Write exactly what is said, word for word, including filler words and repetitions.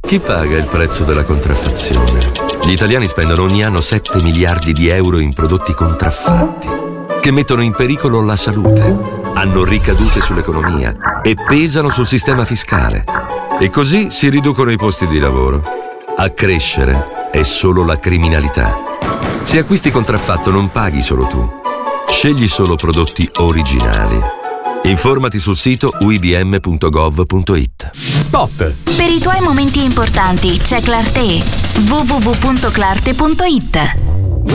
Chi paga il prezzo della contraffazione? Gli italiani spendono ogni anno sette miliardi di euro in prodotti contraffatti, che mettono in pericolo la salute, hanno ricadute sull'economia e pesano sul sistema fiscale. E così si riducono i posti di lavoro. A crescere è solo la criminalità. Se acquisti contraffatto non paghi solo tu. Scegli solo prodotti originali. Informati sul sito u i b m punto gov punto it. Spot. Per i tuoi momenti importanti c'è Clarté. w w w punto clarté punto it.